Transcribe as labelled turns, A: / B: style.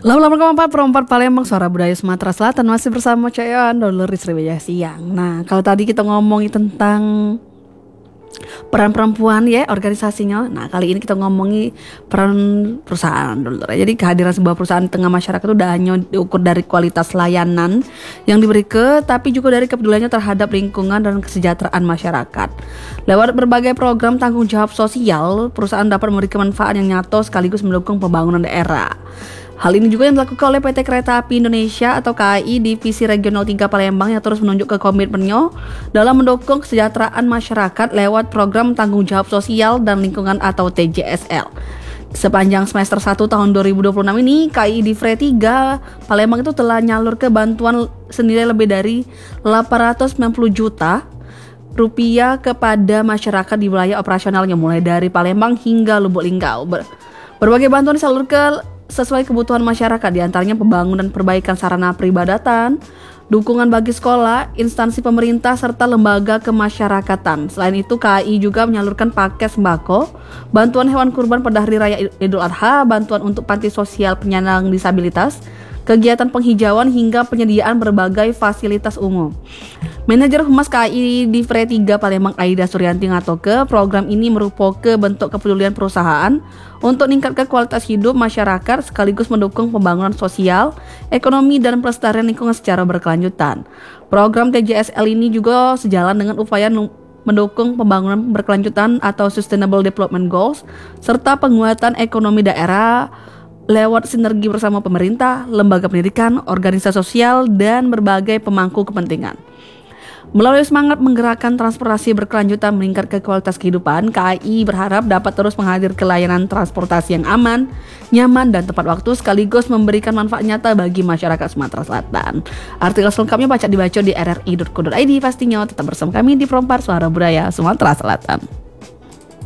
A: Lama-lama keempat perempat Palembang Suara Budaya Sumatera Selatan masih bersama Coyoan Dolor Sriwijaya Siang. Nah, kalau tadi kita ngomongin tentang peran perempuan ya organisasinya. Nah, kali ini kita ngomongin peran perusahaan Dolor. Jadi kehadiran sebuah perusahaan di tengah masyarakat itu tidak hanya diukur dari kualitas layanan yang diberi tapi juga dari kepeduliannya terhadap lingkungan dan kesejahteraan masyarakat. Lewat berbagai program tanggung jawab sosial, perusahaan dapat memberikan manfaat yang nyata sekaligus mendukung pembangunan daerah. Hal ini juga yang dilakukan oleh PT Kereta Api Indonesia atau KAI Divisi Regional 3 Palembang yang terus menunjuk ke komitmennya dalam mendukung kesejahteraan masyarakat lewat program tanggung jawab sosial dan lingkungan atau TJSL. Sepanjang semester 1 tahun 2026 ini, KAI Divre 3 Palembang itu telah nyalur ke bantuan senilai lebih dari 890 juta rupiah kepada masyarakat di wilayah operasionalnya mulai dari Palembang hingga Lubuk Linggau. Berbagai bantuan disalurkan sesuai kebutuhan masyarakat, diantaranya pembangunan perbaikan sarana peribadatan, dukungan bagi sekolah, instansi pemerintah, serta lembaga kemasyarakatan. Selain itu, KAI juga menyalurkan paket sembako, bantuan hewan kurban pada Hari Raya Idul Adha, bantuan untuk panti sosial penyandang disabilitas, kegiatan penghijauan hingga penyediaan berbagai fasilitas umum. Manajer Humas KAI Divre 3 Palembang Aida Suryanti ngatoke program ini merupakan bentuk kepedulian perusahaan untuk meningkatkan kualitas hidup masyarakat sekaligus mendukung pembangunan sosial, ekonomi, dan pelestarian lingkungan secara berkelanjutan. Program TJSL ini juga sejalan dengan upaya mendukung pembangunan berkelanjutan atau Sustainable Development Goals serta penguatan ekonomi daerah lewat sinergi bersama pemerintah, lembaga pendidikan, organisasi sosial, dan berbagai pemangku kepentingan. Melalui semangat menggerakkan transportasi berkelanjutan meningkatkan kualitas kehidupan, KAI berharap dapat terus menghadirkan layanan transportasi yang aman, nyaman, dan tepat waktu sekaligus memberikan manfaat nyata bagi masyarakat Sumatera Selatan. Artikel selengkapnya dibaca di rri.co.id pastinya. Tetap bersama kami di Perempat Suara Budaya Sumatera Selatan.